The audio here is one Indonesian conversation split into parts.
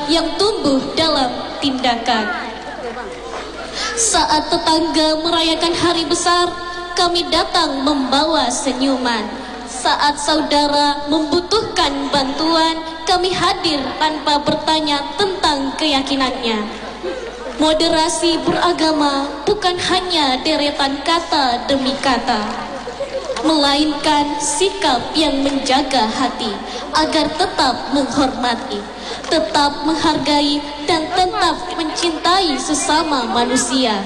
yang tumbuh dalam tindakan. Saat tetangga merayakan hari besar, kami datang membawa senyuman. Saat saudara membutuhkan bantuan, kami hadir tanpa bertanya tentang keyakinannya. Moderasi beragama bukan hanya deretan kata demi kata, melainkan sikap yang menjaga hati agar tetap menghormati, tetap menghargai, dan tetap mencintai sesama manusia.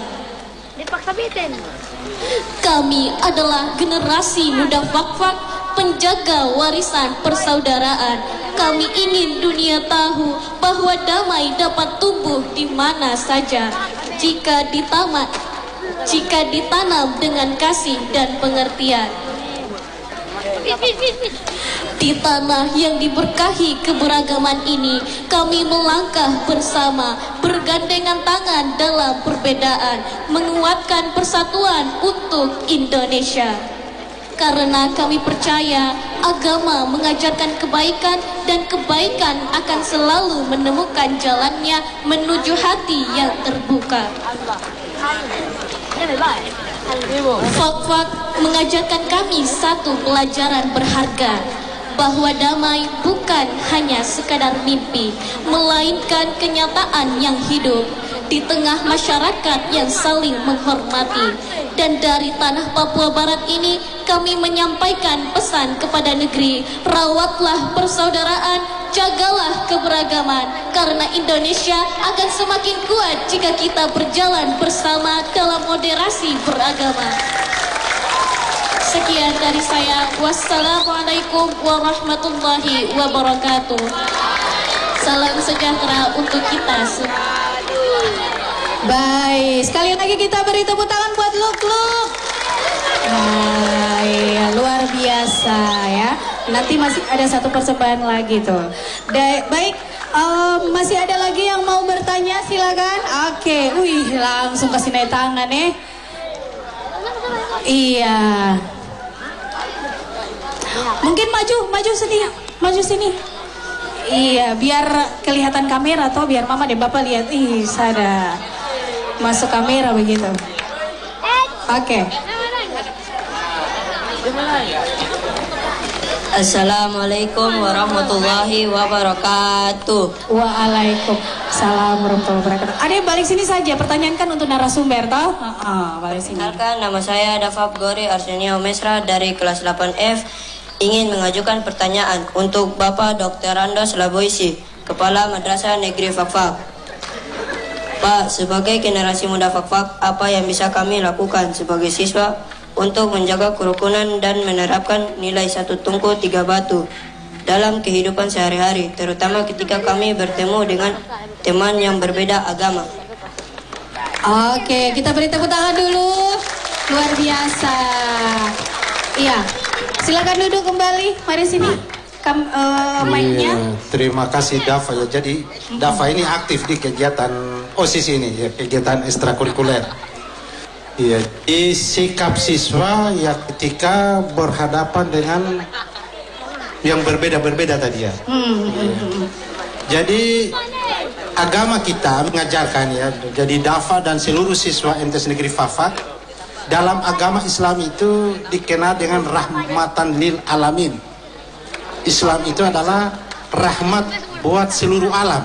Kami adalah generasi muda Fak-Fak, penjaga warisan persaudaraan. Kami ingin dunia tahu bahwa damai dapat tumbuh di mana saja jika ditanam dengan kasih dan pengertian. Di tanah yang diberkahi keberagaman ini, kami melangkah bersama, bergandengan tangan dalam perbedaan, menguatkan persatuan untuk Indonesia. Karena kami percaya agama mengajarkan kebaikan, dan kebaikan akan selalu menemukan jalannya menuju hati yang terbuka. Fak-Fak mengajarkan kami satu pelajaran berharga, bahwa damai bukan hanya sekadar mimpi, melainkan kenyataan yang hidup di tengah masyarakat yang saling menghormati. Dan dari tanah Papua Barat ini, kami menyampaikan pesan kepada negeri, rawatlah persaudaraan, jagalah keberagaman, karena Indonesia akan semakin kuat jika kita berjalan bersama dalam moderasi beragama. Sekian dari saya. Wassalamualaikum warahmatullahi wabarakatuh. Salam sejahtera untuk kita semua. Baik, sekali lagi kita beri tepuk tangan buat Luk-Luk. Nah, iya, luar biasa ya. Nanti masih ada satu persembahan lagi tuh. Baik, masih ada lagi yang mau bertanya, silakan. Oke, wih, langsung kasih naik tangan nih. Iya. Mungkin maju sini. Iya, biar kelihatan kamera atau biar mama dan bapak lihat. Ih, sada masuk kamera begitu. Oke. Assalamualaikum warahmatullahi wabarakatuh. Waalaikumsalam warahmatullahi wabarakatuh. Ada yang balik sini saja, pertanyaan kan untuk narasumber toh? Balik sini. Perkenalkan, nama saya Dafab Gori Arsenio Mesra dari kelas 8F. Ingin mengajukan pertanyaan untuk Bapak Dr. Randos Laboisi, Kepala Madrasah Negeri Fak-Fak. Pak, sebagai generasi muda Fak-Fak, apa yang bisa kami lakukan sebagai siswa untuk menjaga kerukunan dan menerapkan nilai satu tungku tiga batu dalam kehidupan sehari-hari, terutama ketika kami bertemu dengan teman yang berbeda agama? Oke, kita beri tepuk tangan dulu. Luar biasa. Iya, silakan duduk kembali. Mari sini. Mic-nya. Terima kasih Dafa ya. Jadi Dafa ini aktif di kegiatan OSIS ini ya, kegiatan ekstrakurikuler. Iya, di sikap siswa ya ketika berhadapan dengan yang berbeda-berbeda tadi ya. Jadi agama kita mengajarkan ya. Jadi Dafa dan seluruh siswa MTs Negeri Fak-Fak dalam agama Islam itu dikenal dengan rahmatan lil alamin. Islam itu adalah rahmat buat seluruh alam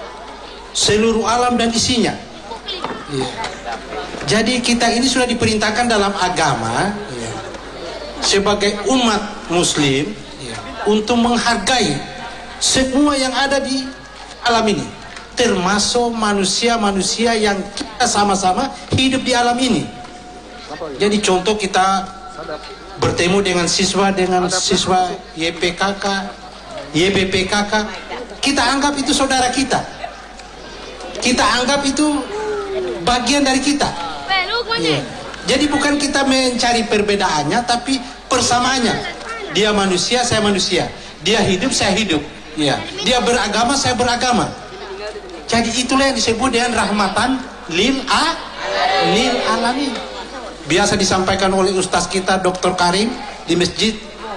dan isinya. Ya. Jadi kita ini sudah diperintahkan dalam agama ya, sebagai umat Muslim ya, untuk menghargai semua yang ada di alam ini, termasuk manusia-manusia yang kita sama-sama hidup di alam ini. Jadi contoh kita bertemu dengan siswa YPKK, YBPKK, kita anggap itu saudara kita. Kita anggap itu bagian dari kita. Ya. Jadi bukan kita mencari perbedaannya, tapi persamaannya. Dia manusia, saya manusia. Dia hidup, saya hidup. Ya. Dia beragama, saya beragama. Jadi itulah yang disebut dengan rahmatan lil alamin. Biasa disampaikan oleh ustaz kita Dr. Karim di masjid,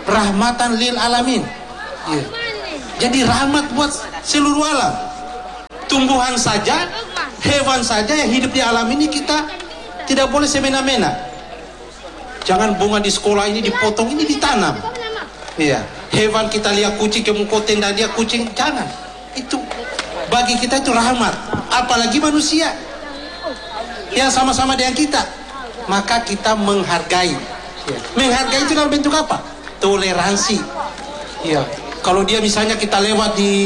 rahmatan lil alamin ya. Jadi rahmat buat seluruh alam tumbuhan saja, hewan saja yang hidup di alam ini kita tidak boleh semena-mena. Jangan bunga di sekolah ini dipotong, ini ditanam. Iya, hewan kita lihat kucing, kamu kau tenda dia kucing, jangan. Itu bagi kita itu rahmat, apalagi manusia yang sama-sama dengan kita. Maka kita menghargai. Ya. Menghargai itu dalam bentuk apa? Toleransi. Iya. Kalau dia misalnya kita lewat di